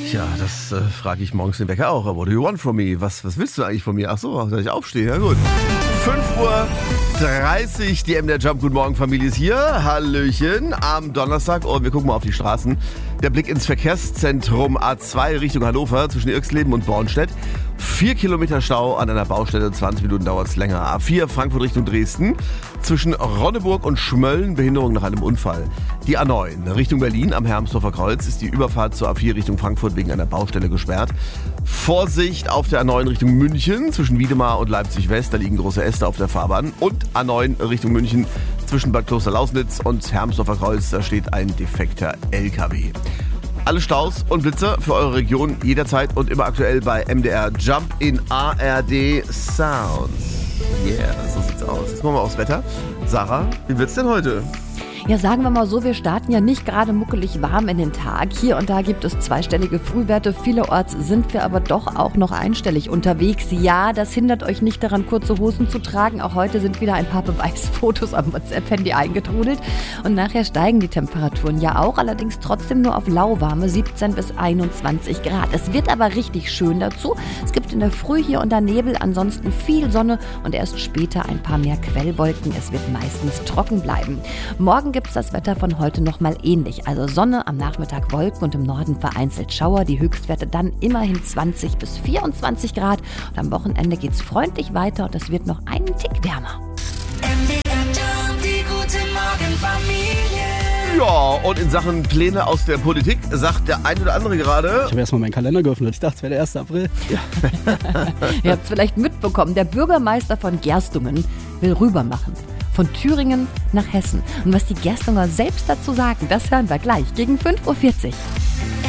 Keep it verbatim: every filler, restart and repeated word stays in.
Tja, das äh, frage ich morgens den Wecker auch. What do you want from me? Was, was willst du eigentlich von mir? Ach so, soll ich aufstehen? Ja gut. fünf Uhr dreißig, die M D R Jump. Guten Morgen, Familie ist hier. Hallöchen am Donnerstag. Und wir gucken mal auf die Straßen. Der Blick ins Verkehrszentrum A zwei Richtung Hannover zwischen Irxleben und Bornstedt. Vier Kilometer Stau an einer Baustelle, zwanzig Minuten dauert es länger. A vier Frankfurt Richtung Dresden. Zwischen Ronneburg und Schmölln Behinderung nach einem Unfall. Die A neun Richtung Berlin am Hermsdorfer Kreuz ist die Überfahrt zur A vier Richtung Frankfurt wegen einer Baustelle gesperrt. Vorsicht auf der A neun Richtung München zwischen Wiedemar und Leipzig West. Da liegen große Äste auf der Fahrbahn. Und A neun Richtung München zwischen Bad Kloster-Lausnitz und Hermsdorfer Kreuz. Da steht ein defekter L K W. Alle Staus und Blitzer für eure Region jederzeit und immer aktuell bei M D R Jump in A R D Sounds. Yeah, so sieht's aus. Jetzt machen wir aufs Wetter. Sarah, wie wird's denn heute? Ja, sagen wir mal so, wir starten ja nicht gerade muckelig warm in den Tag. Hier und da gibt es zweistellige Frühwerte. Vielerorts sind wir aber doch auch noch einstellig unterwegs. Ja, das hindert euch nicht daran, kurze Hosen zu tragen. Auch heute sind wieder ein paar Beweisfotos am WhatsApp-Handy eingetrudelt. Und nachher steigen die Temperaturen ja auch, allerdings trotzdem nur auf lauwarme siebzehn bis einundzwanzig Grad. Es wird aber richtig schön dazu. Es gibt in der Früh hier und da Nebel, ansonsten viel Sonne und erst später ein paar mehr Quellwolken. Es wird meistens trocken bleiben. Morgen gibt es das Wetter von heute nochmal ähnlich. Also Sonne, am Nachmittag Wolken und im Norden vereinzelt Schauer. Die Höchstwerte dann immerhin zwanzig bis vierundzwanzig Grad. Und am Wochenende geht es freundlich weiter und es wird noch einen Tick wärmer. M D R Jump, die gute Morgenfamilie. Ja, und in Sachen Pläne aus der Politik sagt der ein oder andere gerade... Ich habe erstmal meinen Kalender geöffnet. Ich dachte, es wäre der erste April. Ihr habt es vielleicht mitbekommen, der Bürgermeister von Gerstungen will rübermachen. Von Thüringen nach Hessen. Und was die Gerstunger selbst dazu sagen, das hören wir gleich gegen fünf Uhr vierzig.